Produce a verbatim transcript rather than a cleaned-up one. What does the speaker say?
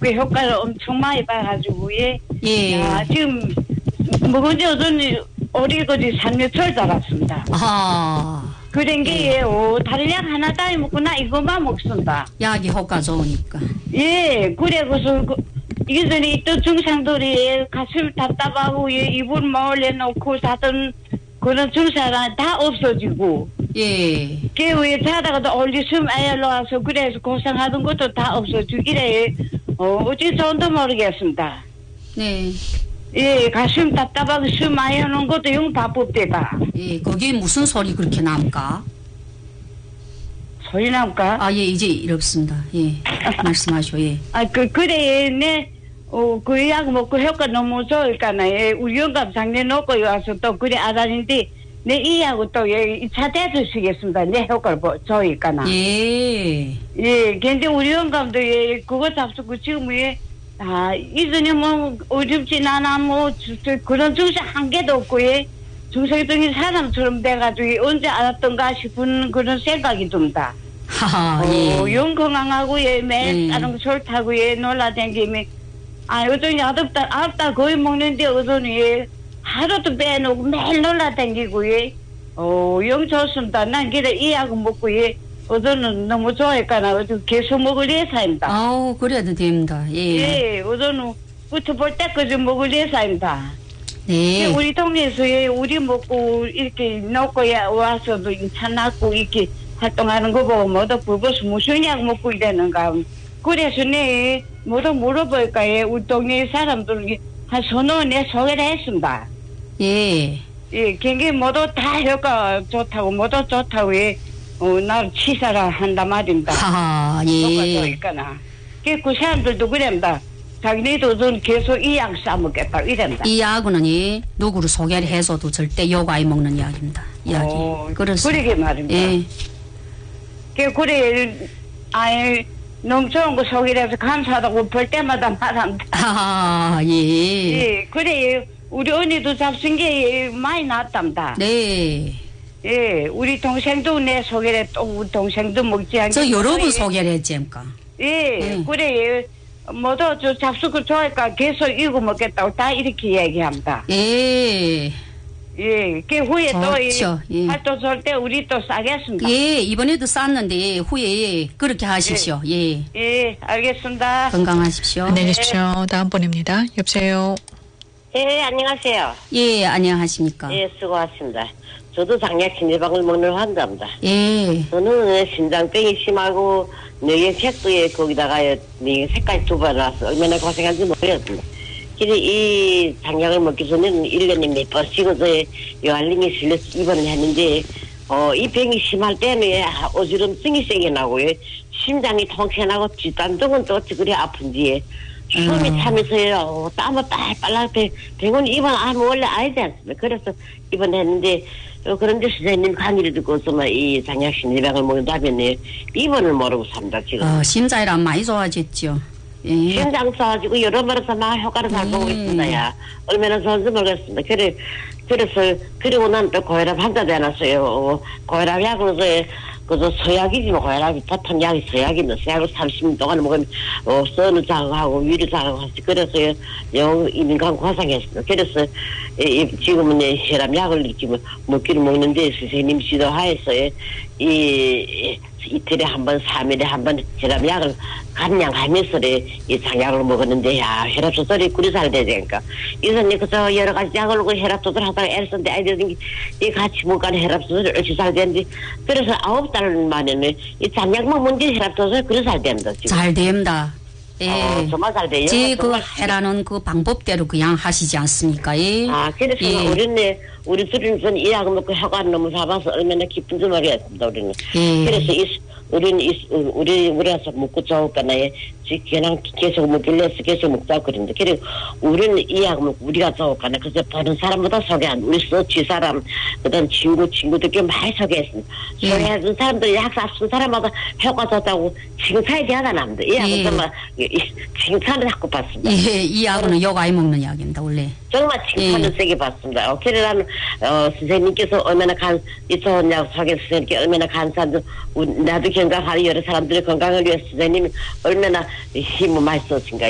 먹고 효과를 엄청 많이 봐가지고 예. 예. 야, 지금 먹은 지 어떤 어리거지 삼 년철 달았습니다. 아. 그런 게 예. 오, 다른 약 하나 따위 먹구나 이것만 먹습니다. 약이 효과 좋으니까. 예. 그래 그래서 그, 이전에 또 증상들이 가슴 답답하고 예, 이불 몰래놓고 자던 그런 증상이 다 없어지고. 예. 그 위에 자다가도 얼리 숨 아열러 와서 그래서 고생하던 것도 다 없어지기래 어, 어찌 좋은도 모르겠습니다. 네. 예, 가슴 답답하고 숨 아여는 것도 영 바쁘대다. 예, 거기에 무슨 소리 그렇게 남까? 소리 남까? 아, 예, 이제 이렇습니다. 예. 말씀하시오, 예. 아, 그, 그래, 네, 어, 그 약 먹고 효과 너무 좋으니까나, 예, 우리 영감 장례 놓고 와서 또 그래 알았는데, 네, 이 약을 또, 예, 이 차 대주시겠습니다. 내 효과를 보, 좋으니까나. 예. 예, 근데 우리 영감도, 예, 그거 잡수고 지금, 예, 아, 이전에 뭐, 어렵진 않아, 뭐, 저, 저, 그런 증상 한 개도 없고, 예, 중성적인 사람처럼 돼가지고, 예, 언제 알았던가 싶은 그런 생각이 듭니다. 하하, 예. 어, 영 건강하고, 예, 매일 예. 다른 거 좋다고, 예, 놀라댕기면, 아, 어전이 아홉달, 아홉달 거의 먹는데, 어전이, 예, 하루도 빼놓고 매일 놀라댕기고, 예, 어, 영 좋습니다. 난 그래, 이 약은 먹고, 예, 어전은 너무 좋아했거나, 어전 계속 먹을 예사입니다. 아우, 그래도 됩니다. 예. 예, 어전은 부터 볼 때까지 먹을 예사입니다. 네. 우리 동네에서, 예, 우리 먹고, 이렇게 놓고, 예, 와서도 차 놨고, 이렇게 활동하는 거 보고, 모두 불버스 무슨 약 먹고 이러는가. 그래서 내, 모두 물어볼까, 예, 우리 동네 사람들, 한 서너 내 소개를 했습니다. 예. 예, 경기 모두 다 효과 좋다고, 모두 좋다고, 예, 어, 나 치사라 한다 말입니다. 하하, 효과 예. 좋으니까나. 그, 그 사람들도 그럽니다. 자기네도 좀 계속 이 약 싸먹겠다, 이랍니다. 이 약은 예, 누구를 소개를 해서도 절대 요가에 먹는 약입니다. 이 약이. 어, 그렇습니다. 그러게 말입니다. 예. 그, 그래, 아이, 너무 좋은 거 소개해서 감사하다고 볼 때마다 말합니다. 하하, 예. 예, 그래, 우리 언니도 잡순 게 많이 났답니다. 네. 예, 우리 동생도 내 소개를 또 우리 동생도 먹지 않게. 저 여러 분 예, 소개를 했지니까. 예, 예. 그래, 모두 저 잡수고 좋아하니까 계속 이거 먹겠다고 다 이렇게 얘기합니다. 예. 예, 그 후에 또, 좋죠. 예. 할도 쏠 때 우리 또 싸겠습니다. 예, 이번에도 쌌는데 후에 그렇게 하십시오. 예. 예, 알겠습니다. 건강하십시오. 안녕히 계십시오. 다음 번입니다. 여보세요. 예, 안녕하세요. 예, 안녕하십니까. 예, 수고하셨습니다. 저도 장약 진제방을 먹는 환자입니다. 예. 저는 신장병이 심하고 뇌의 색도에 거기다가 색깔 두 번 와서 얼마나 고생한지 모르겠습니다. 그래서 이 장약을 먹기 전에는 일 년에 몇 번씩은 요알림이 실려서 입원을 했는데 어, 이 병이 심할 때는 어지럼증이 세게 나고요. 심장이 통쾌나고 뒷단동은 또 어찌 그리 아픈지 숨이 음. 차면서요. 땀을 빨빨라 병원 입원 하면 원래 아니지 않습니까? 그래서 입원했는데 어, 그런데 선생님 강의를 듣고서 이 장약 신제방을 먹는다면 입원을 모르고 삽니다 지금. 어, 심자이란 많이 좋아졌죠. 예. 심장 쏴가지고 여러 번에서 막 효과를 잘 보고 음. 있습니다. 야. 얼마나 좋은지 모르겠습니다. 그래, 그래서, 그리고 난 또 고혈압 환자 되어놨어요. 어, 고혈압 약으로서, 그저 서약이지 뭐, 고혈압이 보통 약이 서약인데, 서약을 삼십 년 동안 먹으면, 어, 선을 자극하고, 위를 자극하지. 그래서, 영, 이민간 고생했습니다. 그래서, 이, 이, 지금은 혈압 약을 이렇게 뭐, 먹기를 먹는데, 선생님 지도하에서, 이, 이틀에 한 번, 삼 일에 한 번 혈압 약을 감량하면서 이 장약을 먹었는데, 야, 혈압 조절이 꿀이 잘 되니까. 이선님, 그저 여러 가지 약을 먹고 혈압 조절 하다가 애를 썼는데, 아이들이 이 같이 먹가는 혈압 조절이 얼추 잘 되는데, 그래서 아홉 달 만에는 이 장약 먹는 게 혈압 조절이 꿀이 잘 됩니다, 지금. 잘 됩니다. 예. 어, 정말 잘 돼요. 제 그 정말. 해라는 그 방법대로 그냥 하시지 않습니까? 예. 아, 그래서 예. 우리는, 우리 둘이는 이 약을 먹고 효과를 너무 잡아서 얼마나 기쁜지 모르겠습니다, 우리는. 예. 그래서 이, 우리는 이, 우리, 우리가서 먹고 좋을까나요? 그냥 계속 먹길래 계속 먹자고 그러는데. 그리고 우리는 이 약을 먹고 우리가 좋을까나. 그래서 다른 사람보다 소개한, 우리 서치 사람, 그 다음 친구, 친구들께 많이 소개했습니다. 예. 소개해준 사람들, 약 샀은 사람마다 효과 좋다고 칭찬이 대하다 납니다. 이 약은 예. 정말 칭찬을 자꾸 받습니다. 예, 이 약은 요가에 먹는 약입니다, 원래. 정말 칭찬을 예. 세게 받습니다. 어, 그래 나는 어, 선생님께서 얼마나 간, 이 좋은 약 소개 선생님께 얼마나 감사한지 나도 건강하는 여러 사람들의 건강을 위해서 선생님이 얼마나 힘을 많이 썼은가.